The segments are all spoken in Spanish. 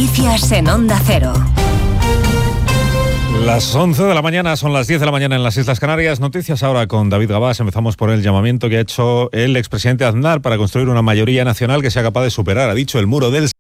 Noticias en Onda Cero. Las 11 de la mañana, son las 10 de la mañana en las Islas Canarias. Noticias ahora con David Gabás. Empezamos por el llamamiento que ha hecho el expresidente Aznar para construir una mayoría nacional que sea capaz de superar, ha dicho, el muro del...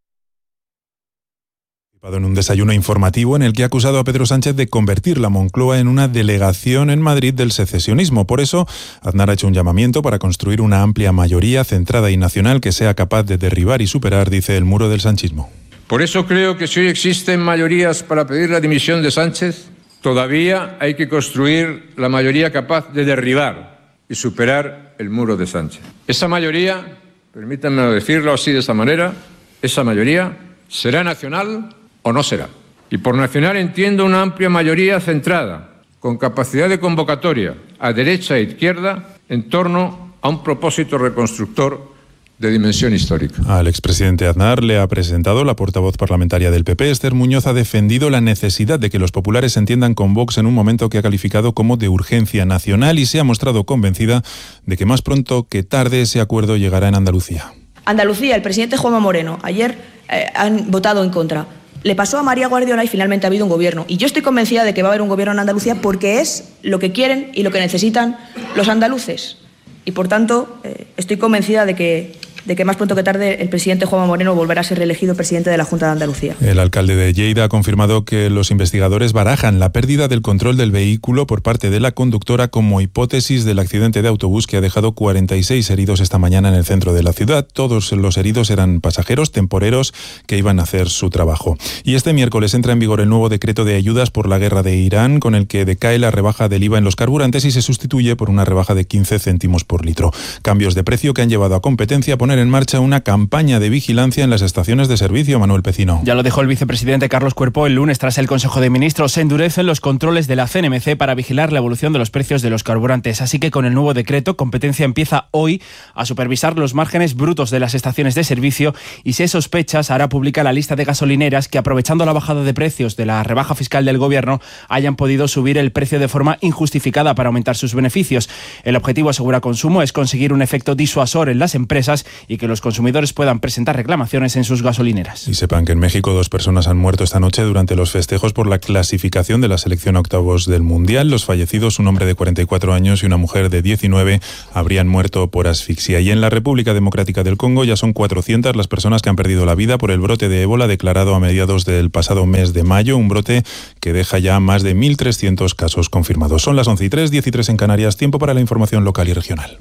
En un desayuno informativo en el que ha acusado a Pedro Sánchez de convertir la Moncloa en una delegación en Madrid del secesionismo. Por eso, Aznar ha hecho un llamamiento para construir una amplia mayoría centrada y nacional que sea capaz de derribar y superar, dice, el muro del sanchismo. Por eso creo que si hoy existen mayorías para pedir la dimisión de Sánchez, todavía hay que construir la mayoría capaz de derribar y superar el muro de Sánchez. Esa mayoría, permítanme decirlo así de esa manera, esa mayoría será nacional o no será. Y por nacional entiendo una amplia mayoría centrada, con capacidad de convocatoria a derecha e izquierda en torno a un propósito reconstructor de dimensión histórica. Al expresidente Aznar le ha presentado la portavoz parlamentaria del PP. Esther Muñoz ha defendido la necesidad de que los populares se entiendan con Vox en un momento que ha calificado como de urgencia nacional y se ha mostrado convencida de que más pronto que tarde ese acuerdo llegará en Andalucía. Andalucía, el presidente Juanma Moreno, ayer han votado en contra. Le pasó a María Guardiola y finalmente ha habido un gobierno. Y yo estoy convencida de que va a haber un gobierno en Andalucía porque es lo que quieren y lo que necesitan los andaluces. Y por tanto, estoy convencida de que más pronto que tarde el presidente Juanma Moreno volverá a ser reelegido presidente de la Junta de Andalucía. El alcalde de Lleida ha confirmado que los investigadores barajan la pérdida del control del vehículo por parte de la conductora como hipótesis del accidente de autobús que ha dejado 46 heridos esta mañana en el centro de la ciudad. Todos los heridos eran pasajeros temporeros que iban a hacer su trabajo. Y este miércoles entra en vigor el nuevo decreto de ayudas por la guerra de Irán, con el que decae la rebaja del IVA en los carburantes y se sustituye por una rebaja de 15 céntimos por litro. Cambios de precio que han llevado a Competencia a poner en marcha una campaña de vigilancia en las estaciones de servicio. Manuel Pecino. Ya lo dejó el vicepresidente Carlos Cuerpo el lunes tras el Consejo de Ministros. Se endurecen los controles de la CNMC para vigilar la evolución de los precios de los carburantes. Así que con el nuevo decreto, Competencia empieza hoy a supervisar los márgenes brutos de las estaciones de servicio y, si hay sospechas, hará pública la lista de gasolineras que, aprovechando la bajada de precios de la rebaja fiscal del Gobierno, hayan podido subir el precio de forma injustificada para aumentar sus beneficios. El objetivo, asegura Consumo, es conseguir un efecto disuasor en las empresas y que los consumidores puedan presentar reclamaciones en sus gasolineras. Y sepan que en México 2 personas han muerto esta noche durante los festejos por la clasificación de la selección a octavos del Mundial. Los fallecidos, un hombre de 44 años y una mujer de 19, habrían muerto por asfixia. Y en la República Democrática del Congo ya son 400 las personas que han perdido la vida por el brote de ébola declarado a mediados del pasado mes de mayo, un brote que deja ya más de 1.300 casos confirmados. Son las 11:03, 10:03 en Canarias. Tiempo para la información local y regional.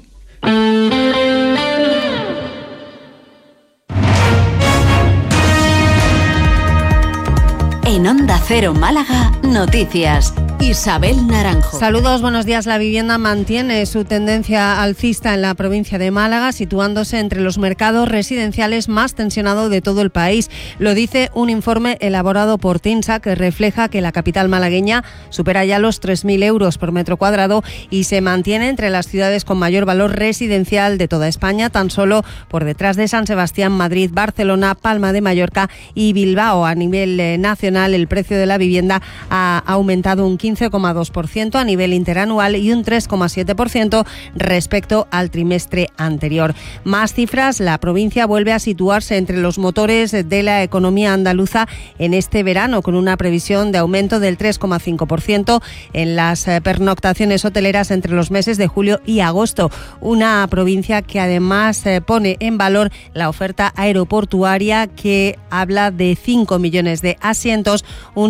En Onda Cero Málaga, noticias. Isabel Naranjo. Saludos, buenos días. La vivienda mantiene su tendencia alcista en la provincia de Málaga, situándose entre los mercados residenciales más tensionados de todo el país. Lo dice un informe elaborado por TINSA que refleja que la capital malagueña supera ya los 3.000 euros por metro cuadrado y se mantiene entre las ciudades con mayor valor residencial de toda España, tan solo por detrás de San Sebastián, Madrid, Barcelona, Palma de Mallorca y Bilbao. A nivel nacional, el precio de la vivienda ha aumentado un 15,2% a nivel interanual y un 3,7% respecto al trimestre anterior. Más cifras, la provincia vuelve a situarse entre los motores de la economía andaluza en este verano, con una previsión de aumento del 3,5% en las pernoctaciones hoteleras entre los meses de julio y agosto. Una provincia que además pone en valor la oferta aeroportuaria, que habla de 5 millones de asientos, un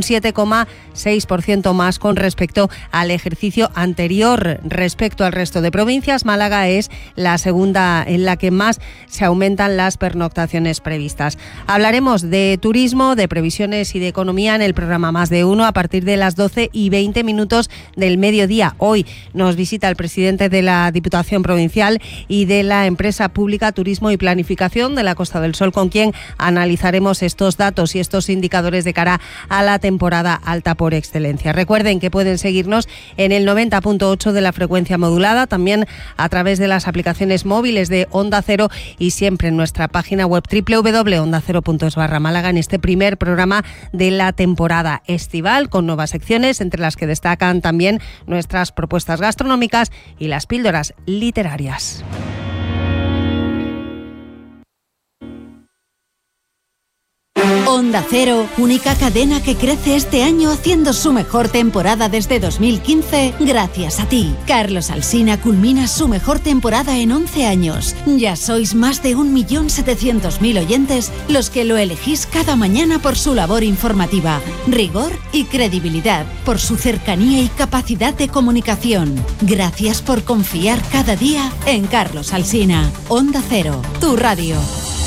7,6% más con respecto al ejercicio anterior. Respecto al resto de provincias, Málaga es la segunda en la que más se aumentan las pernoctaciones previstas. Hablaremos de turismo, de previsiones y de economía en el programa Más de Uno a partir de las 12:20 del mediodía. Hoy nos visita el presidente de la Diputación Provincial y de la empresa pública Turismo y Planificación de la Costa del Sol, con quien analizaremos estos datos y estos indicadores de cara a la temporada alta por excelencia. Recuerden que pueden seguirnos en el 90.8 de la frecuencia modulada, también a través de las aplicaciones móviles de Onda Cero y siempre en nuestra página web www.ondacero.es/Málaga en este primer programa de la temporada estival, con nuevas secciones entre las que destacan también nuestras propuestas gastronómicas y las píldoras literarias. Onda Cero, única cadena que crece este año haciendo su mejor temporada desde 2015 gracias a ti. Carlos Alsina culmina su mejor temporada en 11 años. Ya sois más de 1.700.000 oyentes los que lo elegís cada mañana por su labor informativa, rigor y credibilidad, por su cercanía y capacidad de comunicación. Gracias por confiar cada día en Carlos Alsina. Onda Cero, tu radio.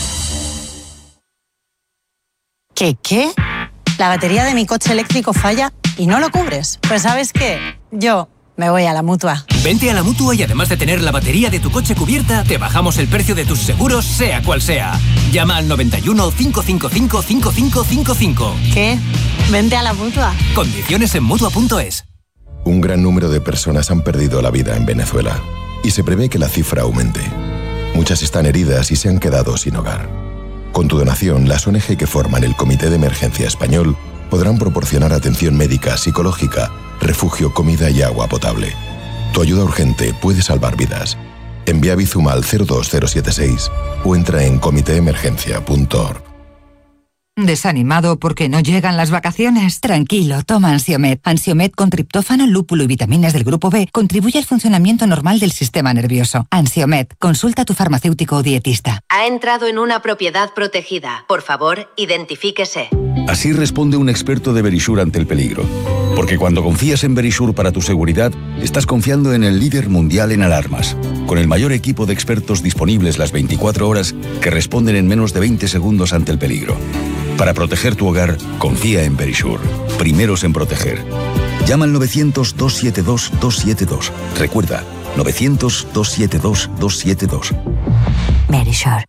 ¿Qué? La batería de mi coche eléctrico falla y no lo cubres. Pues ¿sabes qué? Yo me voy a la Mutua. Vente a la Mutua y además de tener la batería de tu coche cubierta, te bajamos el precio de tus seguros, sea cual sea. Llama al 91 555 5555. ¿Qué? Vente a la Mutua. Condiciones en Mutua.es. Un gran número de personas han perdido la vida en Venezuela y se prevé que la cifra aumente. Muchas están heridas y se han quedado sin hogar. Con tu donación, las ONG que forman el Comité de Emergencia Español podrán proporcionar atención médica, psicológica, refugio, comida y agua potable. Tu ayuda urgente puede salvar vidas. Envía Bizum al 02076 o entra en comitéemergencia.org. ¿Desanimado porque no llegan las vacaciones? Tranquilo, toma Ansiomed. Ansiomed con triptófano, lúpulo y vitaminas del grupo B contribuye al funcionamiento normal del sistema nervioso. Ansiomed, consulta a tu farmacéutico o dietista. Ha entrado en una propiedad protegida. Por favor, identifíquese. Así responde un experto de Verisure ante el peligro. Porque cuando confías en Verisure para tu seguridad, estás confiando en el líder mundial en alarmas. Con el mayor equipo de expertos disponibles las 24 horas que responden en menos de 20 segundos ante el peligro. Para proteger tu hogar, confía en Verisure. Primeros en proteger. Llama al 900-272-272. Recuerda, 900-272-272. Verisure.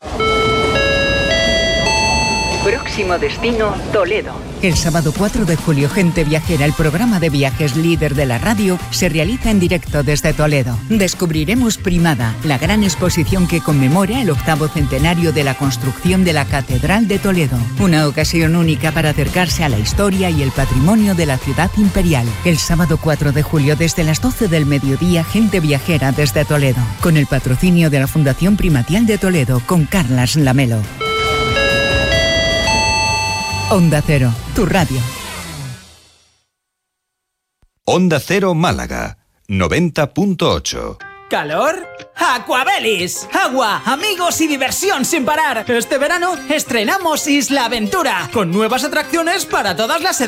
Próximo destino, Toledo. El sábado 4 de julio, Gente Viajera, el programa de viajes líder de la radio, se realiza en directo desde Toledo. Descubriremos Primada, la gran exposición que conmemora el 8º centenario de la construcción de la Catedral de Toledo. Una ocasión única para acercarse a la historia y el patrimonio de la ciudad imperial. El sábado 4 de julio, desde las 12 del mediodía, Gente Viajera desde Toledo. Con el patrocinio de la Fundación Primatial de Toledo, con Carlas Lamelo. Onda Cero, tu radio. Onda Cero Málaga, 90.8. ¿Calor? ¡Aquabelis! Agua, amigos y diversión sin parar. Este verano estrenamos Isla Aventura, con nuevas atracciones para todas las edades.